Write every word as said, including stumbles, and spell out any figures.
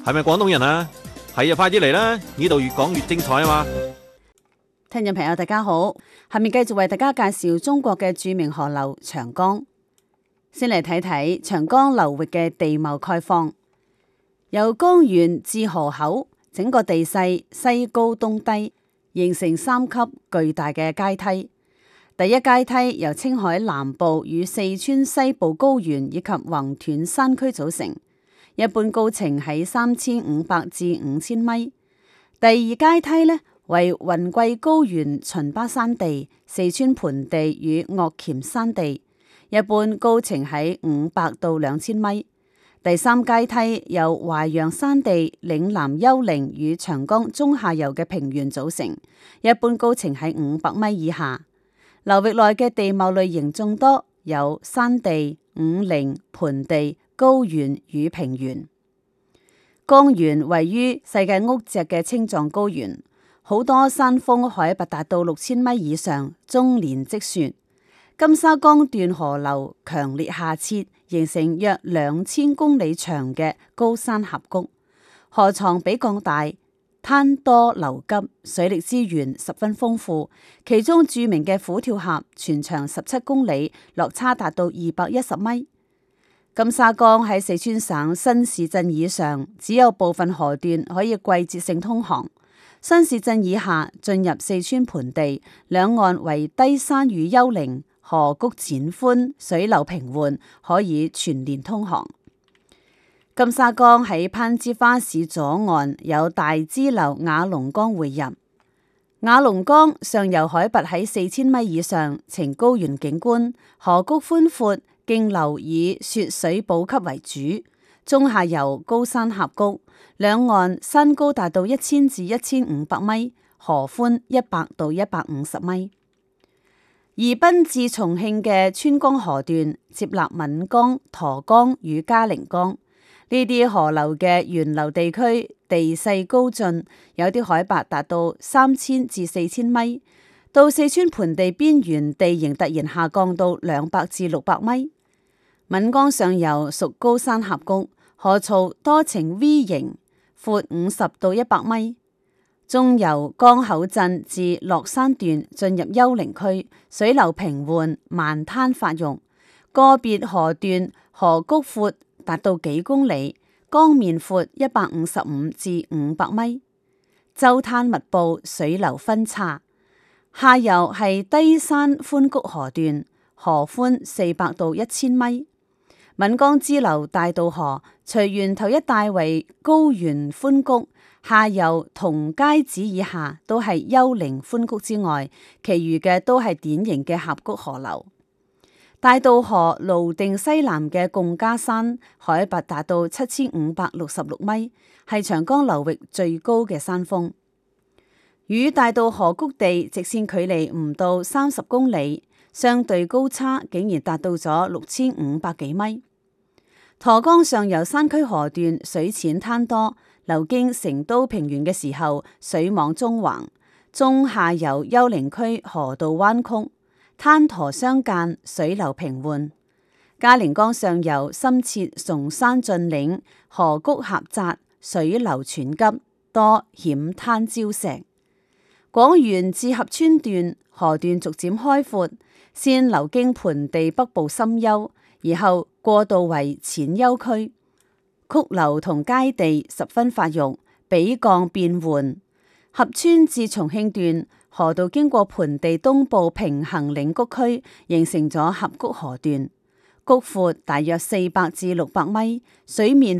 係咪廣東人啊？係啊，快啲嚟啦！呢度越講越精彩啊嘛！ 聽眾朋友大家好，下面繼續為大家介紹中國嘅著名河流長江。先嚟睇睇長江流域嘅地貌概況。由江源至河口，整個地勢西高東低，形成三級巨大嘅階梯。第一階梯由青海南部與四川西部高原以及橫斷山區組成，一般高程喺三千五百至五千米。第二階梯呢，為雲貴高原秦巴山地、四川盆地與岳鉗山地，一般高程喺五百到兩千米。第三階梯由淮陽山地、嶺南丘陵與長江中下游嘅平原組成，一般高程喺五百米以下。流域內嘅地貌類型眾多，有山地、五陵、盆地、高原與平原。江源位於世界屋脊嘅青藏高原，好多山峰海拔達到六千米以上，終年積雪。金沙江段河流強烈下切，形成約兩千公里長嘅高山峽谷，河床比較大，灘多流急，水力資源十分豐富。其中著名嘅虎跳峽全長十七公里，落差達到二百一十米。金沙江喺四川省新市鎮以上，只有部分河段可以季節性通航。新市鎮以下進入四川盆地，兩岸為低山與丘陵，河谷淺寬，水流平緩，可以全年通航。金沙江喺攀枝花市左岸有大支流雅砻江匯入。雅砻江上游海拔喺四千米以上，呈高原景觀，河谷寬闊，徑流以雪水補給為主。中下游高山峽谷，兩岸山高達到一千至一千五百米，河寬一百到一百五十米。宜賓至重慶嘅川江河段接納岷江、沱江與嘉陵江。呢啲河流嘅源流地區地勢高峻，有啲海拔達到三千至四千米。到四川盆地邊緣，地形突然下降到兩百至六百米。岷江上游屬高山峽谷，河槽多呈 V 型，闊五十到一百米。中游江口鎮至樂山段進入丘陵區，水流平緩，漫灘發育。個別河段河谷闊達到幾公里，江面闊一百五十五至五百米，洲灘密布，水流分叉。下游係低山寬谷河段，河寬四百到一千米。岷江支流大渡河，除源頭一帶為高原寬谷，下游同街子以下都係丘陵寬谷之外，其餘嘅都係典型嘅峽谷河流。大渡河滷定西南嘅貢家山，海拔達到七千五百六十六米，係長江流域最高嘅山峰。與大渡河谷地直線距離唔到三十公里，相對高差竟然達到咗六千五百幾米。沱江上游山區河段水淺灘多，流經成都平原嘅時候，水網縱橫，中下游丘陵區河道彎曲，灘沱相間，水流平緩。嘉陵江上游深切崇山峻嶺，河谷狹窄，水流湍急，多險灘礁石。廣元至合川段河段逐漸開闊，先流經盆地北部深丘，而後過渡為淺丘區，曲流同階地十分發育，比降變緩。合川至重慶段河道經過盆地東部平衡嶺谷區，形成咗峽谷河段，谷闊大約四百至六百米，水面